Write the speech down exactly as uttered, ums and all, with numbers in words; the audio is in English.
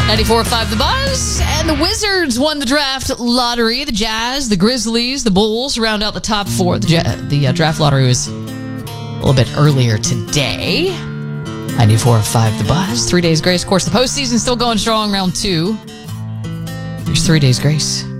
ninety-four point five The Buzz, and the Wizards won the draft lottery. The Jazz, the Grizzlies, the Bulls round out the top four. The, ja- the uh, draft lottery was a little bit earlier today. ninety-four point five The Buzz. Three days grace. Of course, the postseason's still going strong. Round two. There's three days grace.